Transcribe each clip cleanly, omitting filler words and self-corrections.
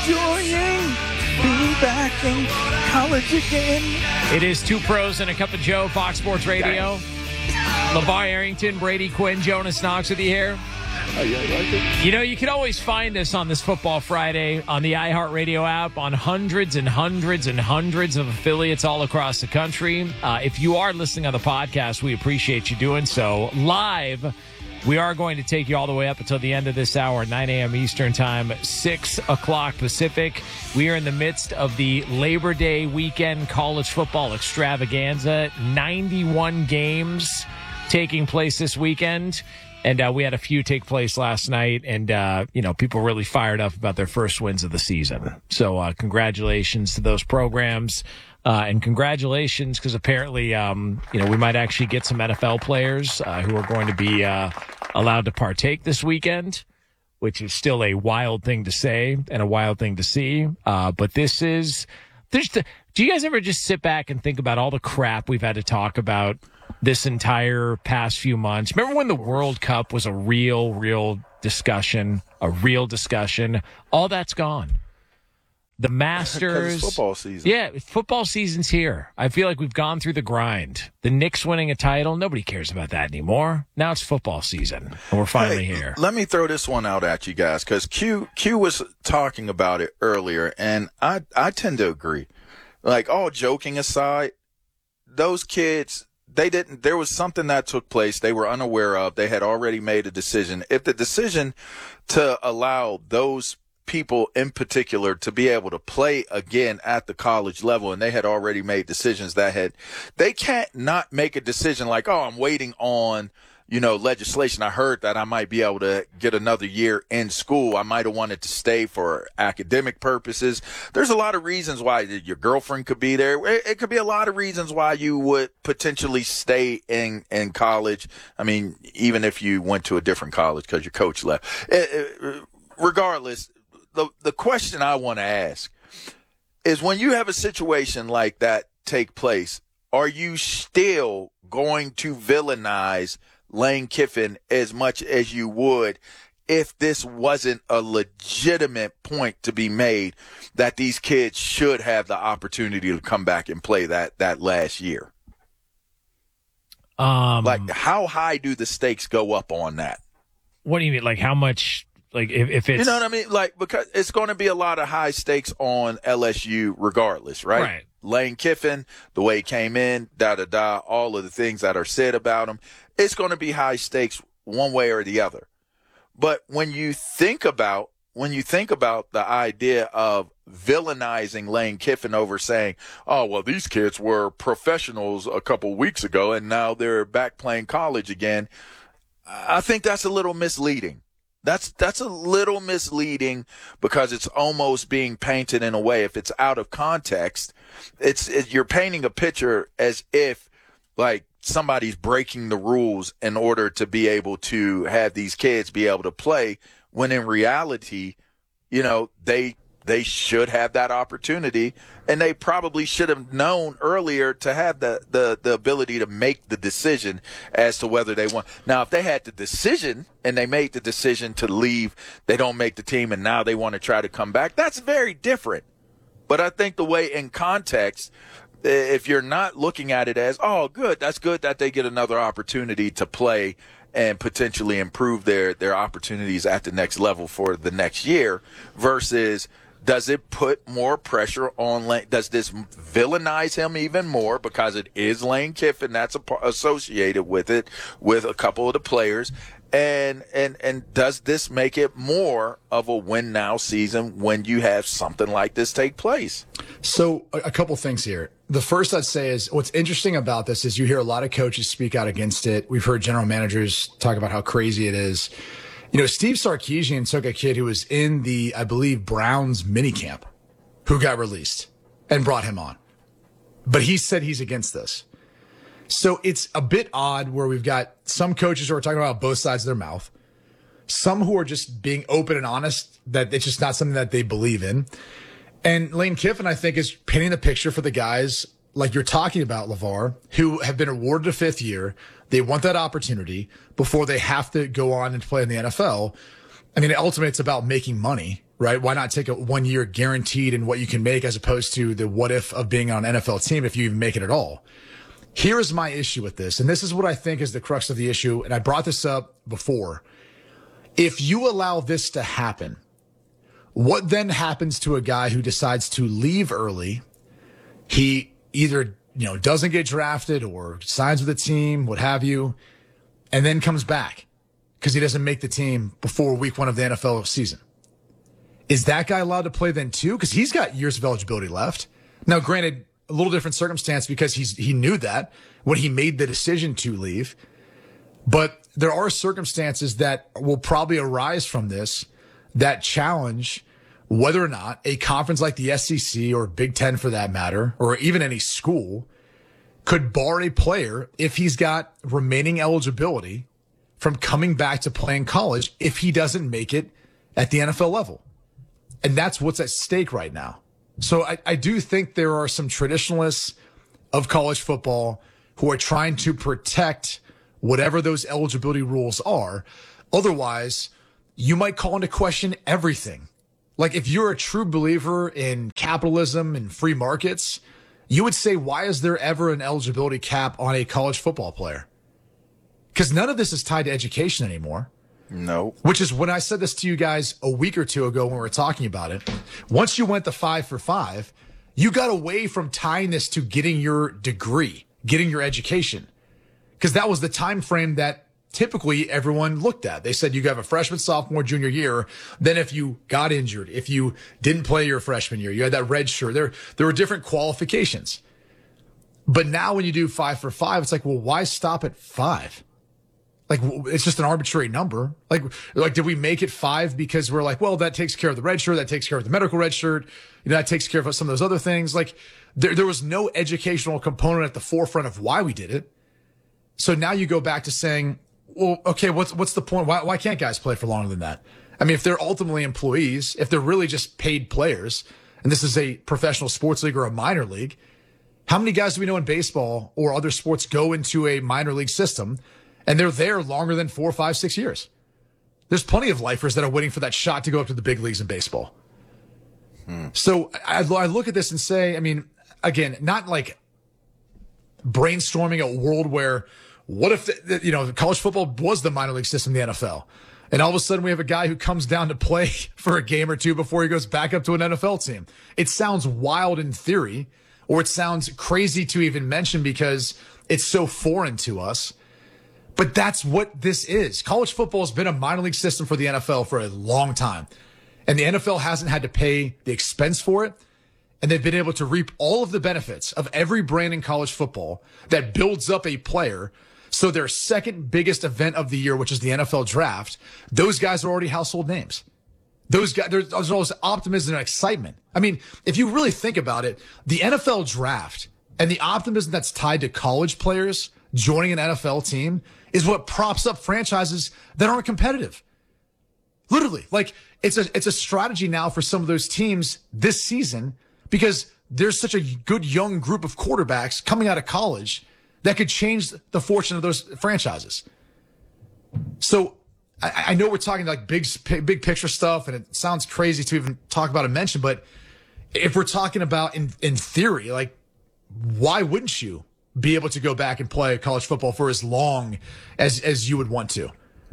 enjoying being back in college again. It is Two Pros and a Cup of Joe, Fox Sports Radio. LeVar Arrington, Brady Quinn, Jonas Knox with you here. Oh, yeah, like it? You know, you can always find us on this Football Friday on the iHeartRadio app on hundreds and hundreds and hundreds of affiliates all across the country. If you are listening on the podcast, we appreciate you doing so. Live, we are going to take you all the way up until the end of this hour, 9 a.m. Eastern Time, 6 o'clock Pacific. We are in the midst of the Labor Day weekend college football extravaganza. 91 games taking place this weekend. And we had a few take place last night, and, people really fired up about their first wins of the season. So congratulations to those programs, and congratulations because apparently, we might actually get some NFL players who are going to be allowed to partake this weekend, which is still a wild thing to say and a wild thing to see. But do you guys ever just sit back and think about all the crap we've had to talk about this entire past few months? Remember when the World Cup was a real discussion, all that's gone. The Masters. It's football season. Yeah, football season's here. I feel like we've gone through the grind. The Knicks winning a title, nobody cares about that anymore. Now it's football season, and we're finally here. Let me throw this one out at you guys, because Q was talking about it earlier, and I tend to agree. Like, all joking aside, those kids, there was something that took place they were unaware of. They had already made a decision. If the decision to allow those people in particular to be able to play again at the college level, and they had already made decisions they can't not make a decision like, oh, I'm waiting on, legislation. I heard that I might be able to get another year in school. I might have wanted to stay for academic purposes. There's a lot of reasons why your girlfriend could be there. It could be a lot of reasons why you would potentially stay in college. I mean, even if you went to a different college because your coach left. Regardless, the question I want to ask is, when you have a situation like that take place, are you still going to villainize Lane Kiffin as much as you would if this wasn't a legitimate point to be made that these kids should have the opportunity to come back and play that last year? Like, how high do the stakes go up on that? What do you mean? Like, how much? Like, if it's, you know what I mean? Like, because it's going to be a lot of high stakes on LSU regardless, right? Right. Lane Kiffin, the way he came in, all of the things that are said about him, it's going to be high stakes one way or the other. But when you think about the idea of villainizing Lane Kiffin over saying, oh, well, these kids were professionals a couple weeks ago and now they're back playing college again, I think that's a little misleading. That's a little misleading because it's almost being painted in a way, if it's out of context, you're painting a picture as if like somebody's breaking the rules in order to be able to have these kids be able to play, when in reality, they should have that opportunity, and they probably should have known earlier to have the ability to make the decision as to whether they want. Now, if they had the decision and they made the decision to leave, they don't make the team, and now they want to try to come back, that's very different. But I think the way in context, if you're not looking at it as, oh, good, that's good that they get another opportunity to play and potentially improve their opportunities at the next level for the next year, versus, does it put more pressure on Lane? Does this villainize him even more because it is Lane Kiffin that's associated with it, with a couple of the players? And does this make it more of a win now season when you have something like this take place? So a couple things here. The first I'd say is, what's interesting about this is you hear a lot of coaches speak out against it. We've heard general managers talk about how crazy it is. Steve Sarkisian took a kid who was in the, I believe, Browns minicamp, who got released, and brought him on. But he said he's against this. So it's a bit odd where we've got some coaches who are talking about both sides of their mouth, some who are just being open and honest that it's just not something that they believe in. And Lane Kiffin, I think, is painting the picture for the guys like you're talking about, LeVar, who have been awarded a fifth year. They want that opportunity before they have to go on and play in the NFL. I mean, ultimately, it's about making money. right? Why not take a 1 year guaranteed in what you can make as opposed to the what if of being on an NFL team if you even make it at all? Here is my issue with this, and this is what I think is the crux of the issue, and I brought this up before. If you allow this to happen, what then happens to a guy who decides to leave early? He either, doesn't get drafted or signs with a team, what have you, and then comes back because he doesn't make the team before week 1 of the NFL season. Is that guy allowed to play then too? Because he's got years of eligibility left. Now, granted, a little different circumstance because he knew that when he made the decision to leave. But there are circumstances that will probably arise from this that challenge whether or not a conference like the SEC or Big Ten for that matter, or even any school, could bar a player if he's got remaining eligibility from coming back to playing college if he doesn't make it at the NFL level. And that's what's at stake right now. So I do think there are some traditionalists of college football who are trying to protect whatever those eligibility rules are. Otherwise, you might call into question everything. Like if you're a true believer in capitalism and free markets, you would say, why is there ever an eligibility cap on a college football player? Because none of this is tied to education anymore. No. Which is when I said this to you guys a week or two ago when we were talking about it. Once you went the 5 for 5, you got away from tying this to getting your degree, getting your education. Because that was the time frame that typically everyone looked at. They said you have a freshman, sophomore, junior year. Then if you got injured, if you didn't play your freshman year, you had that red shirt. There were different qualifications. But now when you do 5 for 5, it's like, well, why stop at 5? Like, it's just an arbitrary number. Like, did we make it 5 because we're like, well, that takes care of the red shirt, that takes care of the medical red shirt, that takes care of some of those other things. Like, there was no educational component at the forefront of why we did it. So now you go back to saying, well, okay, what's the point? Why can't guys play for longer than that? I mean, if they're ultimately employees, if they're really just paid players, and this is a professional sports league or a minor league, how many guys do we know in baseball or other sports go into a minor league system and they're there longer than 4, 5, 6 years? There's plenty of lifers that are waiting for that shot to go up to the big leagues in baseball. So I look at this and say, I mean, again, not like brainstorming a world where what if, college football was the minor league system, the NFL, and all of a sudden we have a guy who comes down to play for a game or two before he goes back up to an NFL team. It sounds wild in theory, or it sounds crazy to even mention because it's so foreign to us. But that's what this is. College football has been a minor league system for the NFL for a long time. And the NFL hasn't had to pay the expense for it. And they've been able to reap all of the benefits of every brand in college football that builds up a player. So their second biggest event of the year, which is the NFL draft, those guys are already household names. Those guys, there's all this optimism and excitement. I mean, if you really think about it, the NFL draft and the optimism that's tied to college players joining an NFL team is what props up franchises that aren't competitive. Literally, like it's a strategy now for some of those teams this season because there's such a good young group of quarterbacks coming out of college that could change the fortune of those franchises. So I know we're talking like big picture stuff, and it sounds crazy to even talk about and mention, but if we're talking about in theory, like why wouldn't you be able to go back and play college football for as long as you would want to?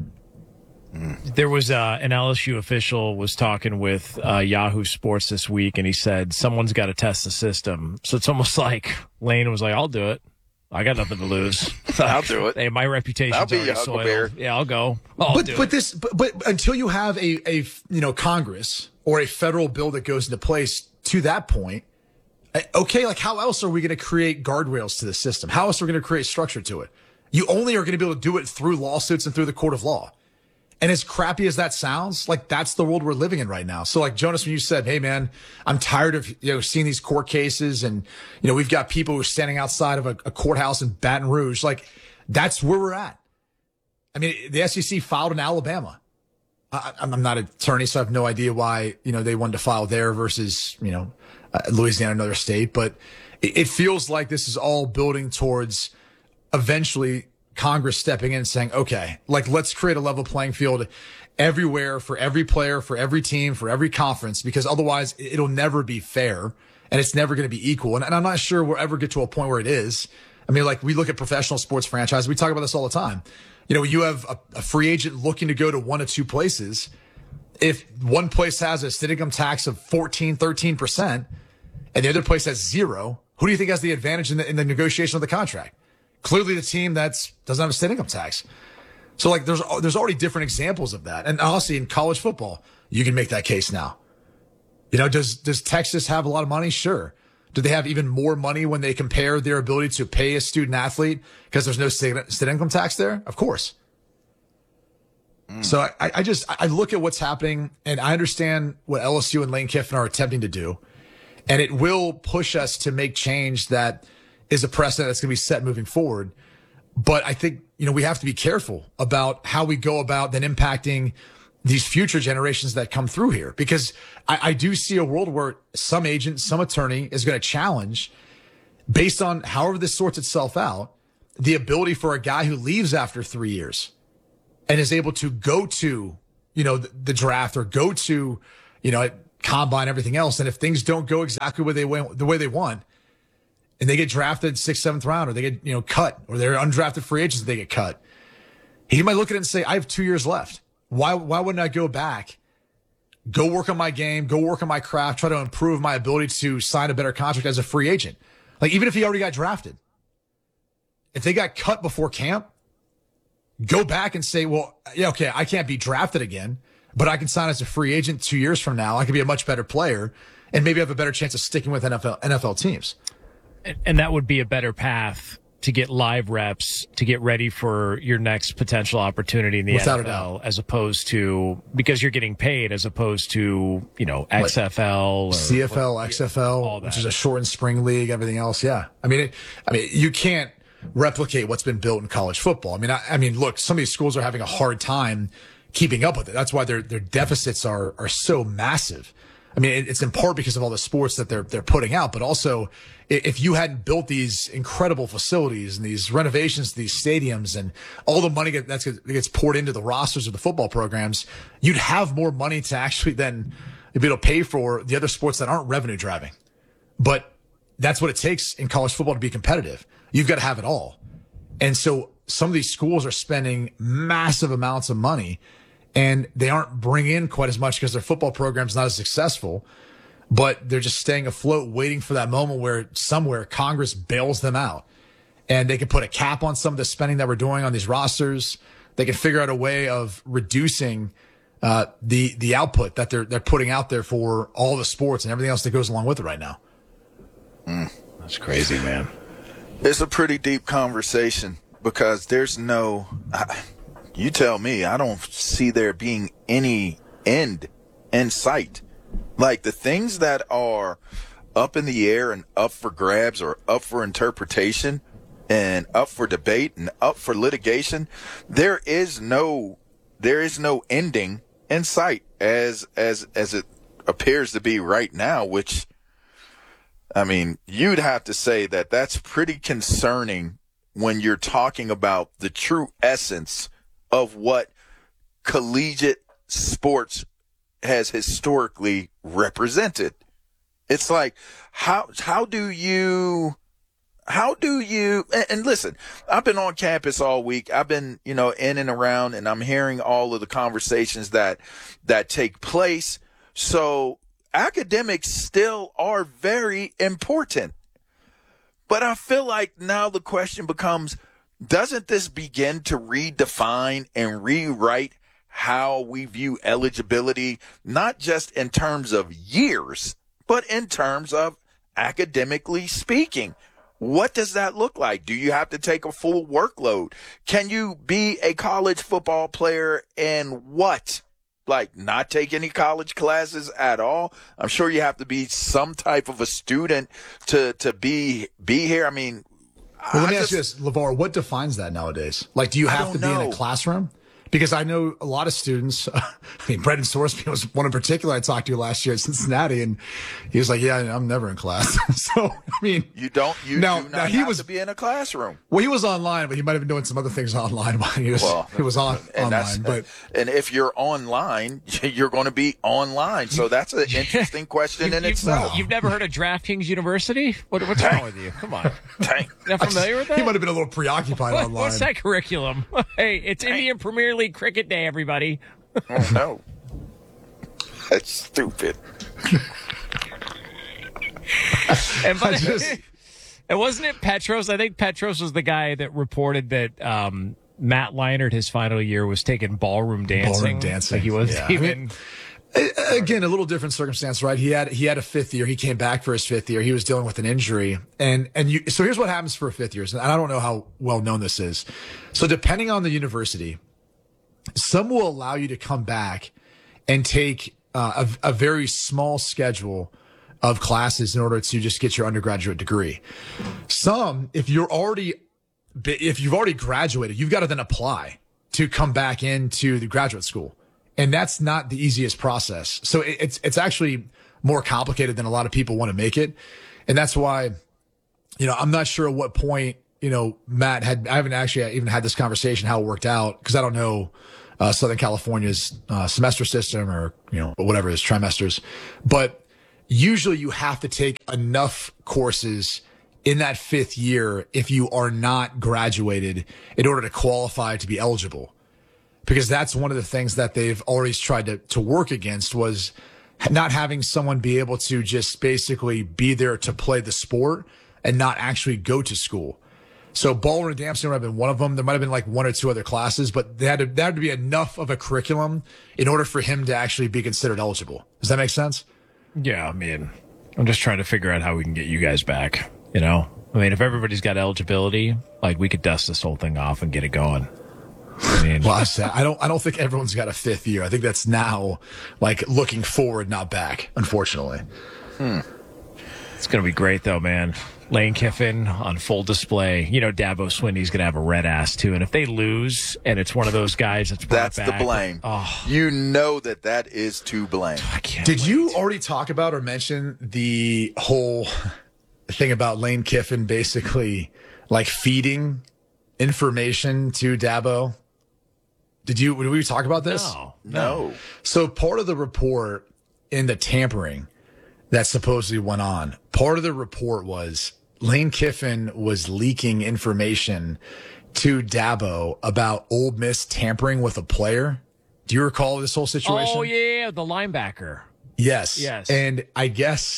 There was an LSU official was talking with Yahoo Sports this week, and he said someone's got to test the system. So it's almost like Lane was like, "I'll do it. I got nothing to lose. I'll do it. Hey, my reputation's I'll be already soiled. Yeah, I'll go. But until you have a Congress or a federal bill that goes into place to that point, okay, like how else are we going to create guardrails to the system? How else are we going to create structure to it? You only are going to be able to do it through lawsuits and through the court of law. And as crappy as that sounds, like that's the world we're living in right now. So like Jonas, when you said, hey man, I'm tired of, seeing these court cases and, we've got people who are standing outside of a courthouse in Baton Rouge. Like that's where we're at. I mean, the SEC filed in Alabama. I'm not an attorney, so I have no idea why, they wanted to file there versus, Louisiana, another state. But it feels like this is all building towards eventually Congress stepping in and saying, okay, like let's create a level playing field. everywhere for every player, for every team, for every conference, because otherwise it'll never be fair and it's never going to be equal. And I'm not sure we'll ever get to a point where it is. I mean, like we look at professional sports franchises. We talk about this all the time. You know, you have a free agent looking to go to one of two places. If one place has a state income tax of 13% and the other place has 0, who do you think has the advantage in the negotiation of the contract? Clearly the team that doesn't have a state income tax. So like there's already different examples of that. And honestly, in college football, you can make that case now. You know, does Texas have a lot of money? Sure. Do they have even more money when they compare their ability to pay a student athlete because there's no state income tax there? Of course. So I look at what's happening and I understand what LSU and Lane Kiffin are attempting to do. And it will push us to make change that is a precedent that's going to be set moving forward. But I think, you know, we have to be careful about how we go about then impacting these future generations that come through here, because I do see a world where some agent, some attorney is going to challenge, based on however this sorts itself out, the ability for a guy who leaves after 3 years and is able to go to, you know, the draft or go to, you know, combine, everything else. And if things don't go exactly the way they want, and they get drafted 6th, 7th round, or they get, you know, cut, or they're undrafted free agents, they get cut, he might look at it and say, I have 2 years left. Why wouldn't I go back, go work on my game, go work on my craft, try to improve my ability to sign a better contract as a free agent? Like, even if he already got drafted, if they got cut before camp, go back and say, well, yeah, okay, I can't be drafted again, but I can sign as a free agent 2 years from now. I can be a much better player and maybe have a better chance of sticking with NFL teams. And that would be a better path to get live reps, to get ready for your next potential opportunity in the Without a NFL, doubt. as opposed to, because you're getting paid, as opposed to, you know, XFL, or CFL, XFL, which is a shortened spring league, everything else. Yeah. I mean, you can't replicate what's been built in college football. I mean, look, some of these schools are having a hard time keeping up with it. That's why their deficits are so massive. I mean, it's in part because of all the sports that they're putting out, but also if you hadn't built these incredible facilities and these renovations to these stadiums and all the money that gets poured into the rosters of the football programs, you'd have more money to actually then be able to pay for the other sports that aren't revenue driving. But that's what it takes in college football to be competitive. You've got to have it all. And so some of these schools are spending massive amounts of money, and they aren't bringing in quite as much because their football program's not as successful, but they're just staying afloat, waiting for that moment where somewhere Congress bails them out and they can put a cap on some of the spending that we're doing on these rosters. They can figure out a way of reducing the output that they're putting out there for all the sports and everything else that goes along with it right now. That's crazy, man. It's a pretty deep conversation because there's no, you tell me, I don't see there being any end in sight. Like the things that are up in the air and up for grabs or up for interpretation and up for debate and up for litigation, there is no ending in sight as it appears to be right now, which, I mean, you'd have to say that that's pretty concerning when you're talking about the true essence of what collegiate sports has historically represented. It's like, how do you, and listen, I've been on campus all week. I've been, in and around, and I'm hearing all of the conversations that take place. So academics still are very important. But I feel like now the question becomes, doesn't this begin to redefine and rewrite how we view eligibility, not just in terms of years, but in terms of academically speaking? What does that look like? Do you have to take a full workload? Can you be a college football player and what? Like not take any college classes at all? I'm sure you have to be some type of a student to be here. I mean, well, let me ask you this, LeVar, what defines that nowadays? Like, do you have to be in a classroom? Because I know a lot of students, I mean, Brendan Sorsby was one in particular I talked to last year at Cincinnati, and he was like, yeah, I'm never in class. So, I mean. You do not have to be in a classroom. Well, he was online, but he might have been doing some other things online while he was online. But and if you're online, you're going to be online. So that's an interesting question in itself. You've never heard of DraftKings University? What's wrong with you? Come on. Not familiar with that? He might have been a little preoccupied online. What's that curriculum? Hey, it's Indian Premier League Cricket Day, everybody. Oh, no. That's stupid. And wasn't it Petros? I think Petros was the guy that reported that Matt Leinart, his final year, was taking ballroom dancing. Like he wasn't even. Again, a little different circumstance, right? He had a fifth year. He came back for his fifth year. He was dealing with an injury. So here's what happens for fifth years. And I don't know how well known this is. So depending on the university, some will allow you to come back and take a very small schedule of classes in order to just get your undergraduate degree. Some, if you've already graduated, you've got to then apply to come back into the graduate school. And that's not the easiest process. So it's actually more complicated than a lot of people want to make it. And that's why, I'm not sure at what point, Matt I haven't actually even had this conversation, how it worked out, because I don't know Southern California's semester system or, whatever it is, trimesters. But usually you have to take enough courses in that fifth year if you are not graduated in order to qualify to be eligible. Because that's one of the things that they've always tried to work against, was not having someone be able to just basically be there to play the sport and not actually go to school. So ballroom and dancing might have been one of them. There might have been like one or two other classes, but there had to be enough of a curriculum in order for him to actually be considered eligible. Does that make sense? Yeah, I mean, I'm just trying to figure out how we can get you guys back, I mean, if everybody's got eligibility, like we could dust this whole thing off and get it going. I mean, well, I don't think everyone's got a fifth year. I think that's now like looking forward, not back, unfortunately. It's going to be great though, man. Lane Kiffin on full display. Dabo Swinney's going to have a red ass too. And if they lose and it's one of those guys that's the blame. Oh. That is to blame. Did you already talk about or mention the whole thing about Lane Kiffin basically like feeding information to Dabo? Did we talk about this? No. So part of the report in the tampering that supposedly went on, part of the report was Lane Kiffin was leaking information to Dabo about Ole Miss tampering with a player. Do you recall this whole situation? Oh, yeah, the linebacker. Yes. And I guess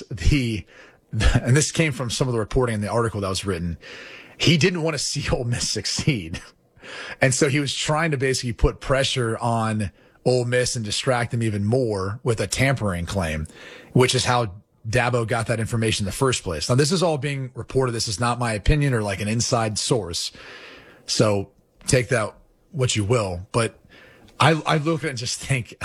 and this came from some of the reporting in the article that was written, he didn't want to see Ole Miss succeed. And so he was trying to basically put pressure on Ole Miss and distract them even more with a tampering claim, which is how Dabo got that information in the first place. Now, this is all being reported. This is not my opinion or like an inside source. So take that what you will. But I look at it and just think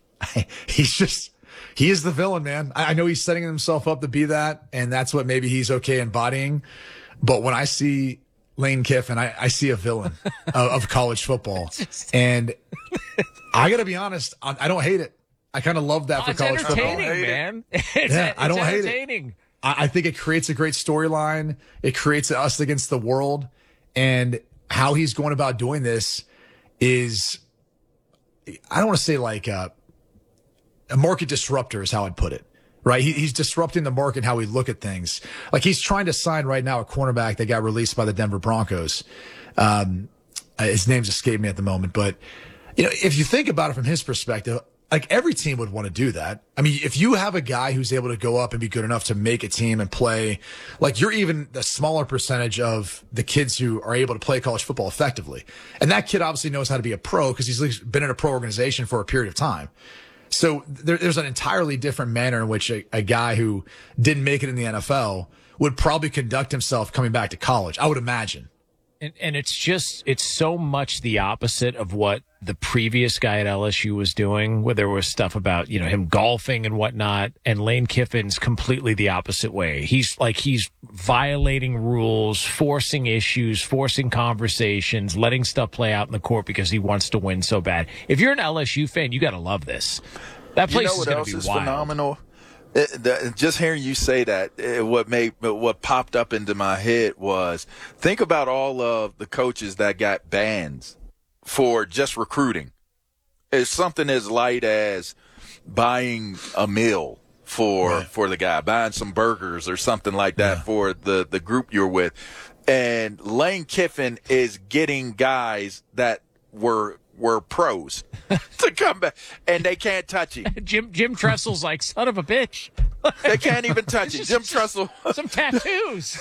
he is the villain, man. I know he's setting himself up to be that, and that's what maybe he's okay embodying. But when I see Lane Kiffin, I see a villain of college football. And I got to be honest, I don't hate it. I kind of love that for college football. It's entertaining, man. I don't hate it. I think it creates a great storyline. It creates us against the world. And how he's going about doing this is, I don't want to say like a market disruptor is how I'd put it. Right. He's disrupting the market, how we look at things. Like he's trying to sign right now a cornerback that got released by the Denver Broncos. His name's escaped me at the moment, but if you think about it from his perspective, like every team would want to do that. I mean, if you have a guy who's able to go up and be good enough to make a team and play, like you're even the smaller percentage of the kids who are able to play college football effectively. And that kid obviously knows how to be a pro because he's been in a pro organization for a period of time. So there's an entirely different manner in which a guy who didn't make it in the NFL would probably conduct himself coming back to college, I would imagine. And it's so much the opposite of what the previous guy at LSU was doing, where there was stuff about, him golfing and whatnot. And Lane Kiffin's completely the opposite way. He's violating rules, forcing issues, forcing conversations, letting stuff play out in the court because he wants to win so bad. If you're an LSU fan, you got to love this. That place is going to be wild. Phenomenal? Just hearing you say that, what popped up into my head was, think about all of the coaches that got bans for just recruiting. It's something as light as buying a meal for the guy, buying some burgers or something like that for the group you're with. And Lane Kiffin is getting guys that were pros to come back, and they can't touch him. Jim Tressel's like, son of a bitch. They can't even touch him. Jim Tressel. Some tattoos.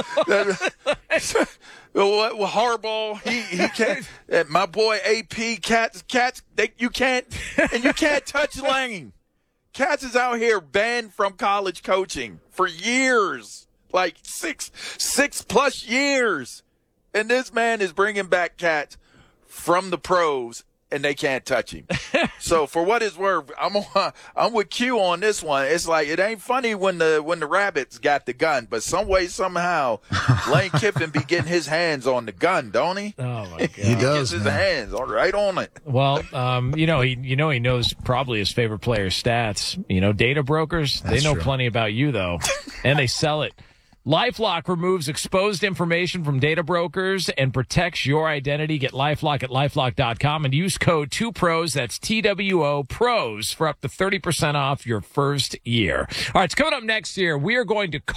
Harbaugh, he can't. My boy AP, Cats, you can't touch Lane. Cats is out here banned from college coaching for years, like six plus years. And this man is bringing back Cats from the pros, and they can't touch him. So for what it's worth, I'm with Q on this one. It's like, it ain't funny when the Rabbits got the gun, but some way, somehow, Lane Kiffin be getting his hands on the gun, don't he? Oh my God, he does. He gets his hands right on it. Well, he knows probably his favorite player's stats. Data brokers, they know plenty about you though, and they sell it. LifeLock removes exposed information from data brokers and protects your identity. Get LifeLock at LifeLock.com and use code 2PROS, that's TWO PROS, for up to 30% off your first year. All right, it's coming up next year. We are going to